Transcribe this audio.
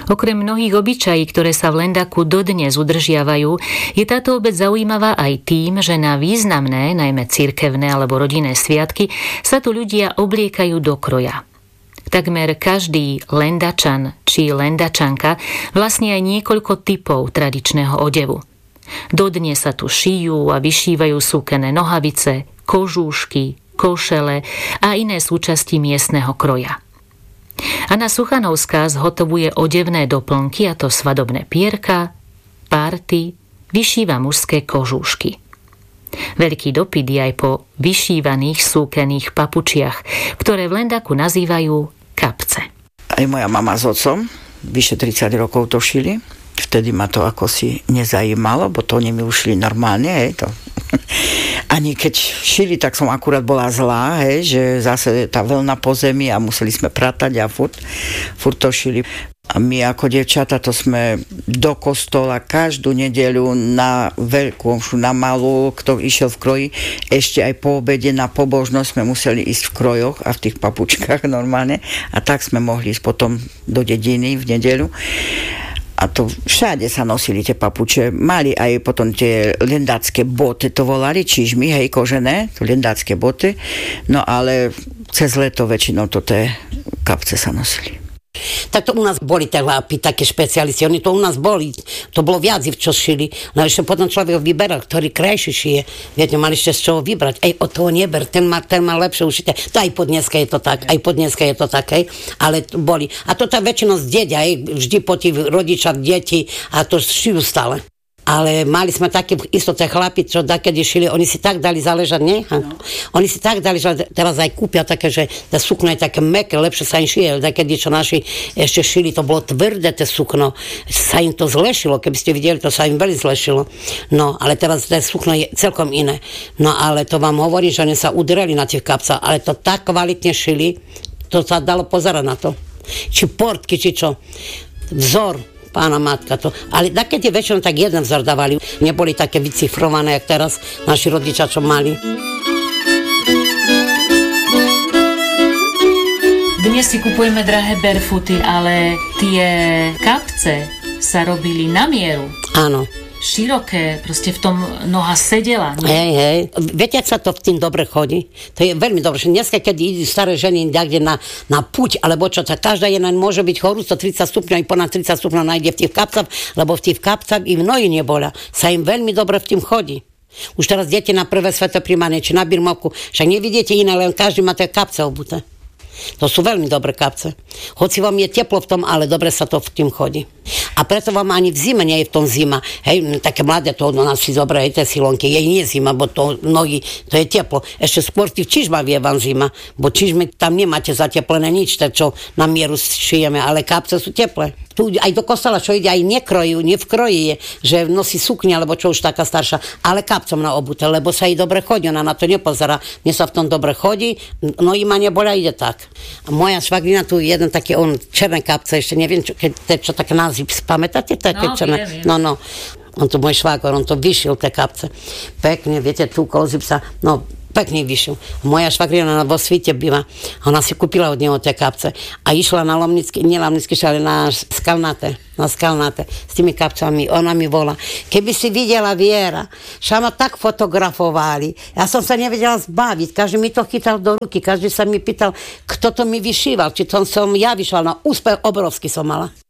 Okrem mnohých obyčají, ktoré sa v Lendaku dodnes udržiavajú, je táto obec zaujímavá aj tým, že na významné, najmä cirkevné alebo rodinné sviatky, sa tu ľudia obliekajú do kroja. Takmer každý Lendačan či Lendačanka vlastní aj niekoľko typov tradičného odevu. Dodnes sa tu šijú a vyšívajú súkené nohavice, kožúšky, košele a iné súčasti miestneho kroja. Anna Suchanovská zhotovuje odevné doplnky, a to svadobné pierka, párty, vyšíva mužské kožúšky. Veľký dopyt je aj po vyšívaných súkených papučiach, ktoré v Lendaku nazývajú kapce. Aj moja mama s otcom vyše 30 rokov to šili. Vtedy ma to ako si nezajímalo, bo to oni mi ušli normálne, hej, to. Ani keď šili, tak som akurát bola zlá, hej, že zase tá vlna po zemi a museli sme pratať a furt to šili. A my ako dievčata to sme do kostola každú nedeľu na veľkú, na malú, kto išiel v kroji, ešte aj po obede na pobožnosť sme museli ísť v krojoch a v tých papučkách normálne. A tak sme mohli ísť potom do dediny v nedeľu. A to všade sa nosili tie papuče. Mali aj potom tie lendácké boty, to volali, čižmy, hej, kožené, to lendácké boty. No ale cez leto väčšinou to tie kapce sa nosili. Tak to u nás boli tie lápy, také špecialisti, oni to u nás boli, to bolo viac, čo šili, no ešte potom človek vyberal, ktorý krajšie šije, viete, mali ešte z čoho vybrať, od toho neber, ten má lepšie ušité, to aj po dneska je to tak, hej, ale boli, a to tá väčšinou z dedia, vždy po tých rodičov, deti, a to šijú stále. Ale mali sme také istoté chlapi, čo dakedy šili, oni si tak dali záležať, nie? No. Oni si tak dali, že teraz aj kúpia také, že tá sukno je také mäkké, lepšie sa im šije. Dakedy, čo naši ešte šili, to bolo tvrdé, to sukno. Sa im to zlešilo, keby ste videli, to sa im veľmi zlešilo. No, ale teraz to sukno je celkom iné. No, ale to vám hovorím, že oni sa udreli na tých kapcách, ale to tak kvalitne šili, to sa dalo pozerať na to. Či portky, či čo. Vzor. Pána matka to. Ale takedy väčšinou tak jeden vzor dávali. Neboli také vycifrované, jak teraz naši rodičia, čo mali. Dnes si kupujeme drahé barefooty, ale tie kapce sa robili na mieru. Áno. Široké, proste v tom noha sedela. Hej. Viete, ak sa to v tým dobre chodí? To je veľmi dobre. Dneska, keď idú staré ženy niekde na puť, alebo čo, tak každá jedna môže byť horúco 30 stupňov, i ponad 30 stupňov nájde v tých kapcach, lebo v tých kapcach im nohy nebolia. Sa im veľmi dobre v tým chodí. Už teraz deti na prvé svätopríjmanie, či na birmovku, však nevidíte iné, len každý má tie kapce obuté. To sú veľmi dobré kapce. Hoci vám je teplo v tom, ale dobre sa to v tým chodí. A preto vám ani v zime nie je v tom zima. Hej, také mladé to od nás si zobrajú tie silonky. Jej nie je zima, bo to nohy, to je teplo. Ešte skôr v tých čižmách je vám zima, bo čižmy tam nemáte zateplené nič, tak čo na mieru šijeme, ale kapce sú teplé. Tu aj do kostola, čo ide, aj nekrojú, nie v kroji je, že nosí sukňa, alebo čo už taká staršia, ale kapcom na obute, lebo sa jej dobre chodí, ona na to nepozerá. Mne sa v tom dobre chodí, nohy ma nebolia, ide tak. A moja švagrina tu jeden taký, on černé kapce, ešte neviem, čo také názvy, pamätáte také černé? Viem. No. On to môj švágor, on to vyšil, tie kapce. Pekne, viete, tu kozip sa, no, pekne vyšiel. Moja švagrina vo Svite býva. Ona si kúpila od neho tie kapce a išla na Lomnický, nie Lomnický, ale na Skalnaté s tými kapcami. Ona mi volá. Keby si videla Viera, že ma tak fotografovali. Ja som sa nevedela zbaviť. Každý mi to chytal do ruky. Každý sa mi pýtal, kto to mi vyšíval. Či to som ja vyšla. No úspech obrovský som mala.